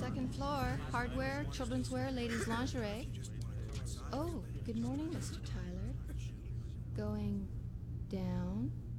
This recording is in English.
second floor. Hardware, children's wear, ladies' lingerie. Oh, good morning, Mr. Tyler. Going down.